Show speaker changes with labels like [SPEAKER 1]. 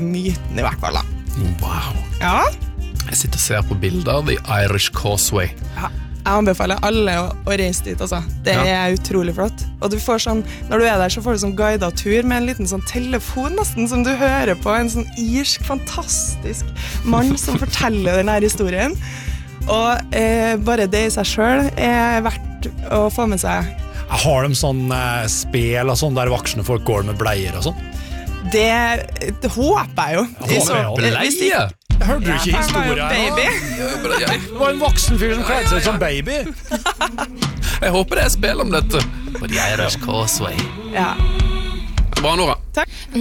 [SPEAKER 1] myten I hvert fall da.
[SPEAKER 2] Wow.
[SPEAKER 1] Ja?
[SPEAKER 2] Jeg sitter og ser på bilder The Irish Causeway.
[SPEAKER 1] Ja. Jeg anbefaler alle å reise dit, altså. Det utrolig flott. Og du får sånn, når du der, så får du sånn guidet tur med en liten sånn telefon nesten, som du hører på, en sånn irsk, fantastisk mann som forteller den her historien. Og bare det I seg selv verdt å få med seg.
[SPEAKER 3] Har de sånn spel og sånn der voksne folk går med bleier og sånn?
[SPEAKER 1] Det håper jeg jo.
[SPEAKER 2] Bleie?
[SPEAKER 3] Hørte du ikke historien?
[SPEAKER 1] Baby.
[SPEAKER 3] Det var en voksen fyr som kledde seg ut som baby.
[SPEAKER 2] Jeg håper det spill om dette. På The Irish Causeway.
[SPEAKER 1] Ja.
[SPEAKER 2] Bra, Nora.
[SPEAKER 1] Takk.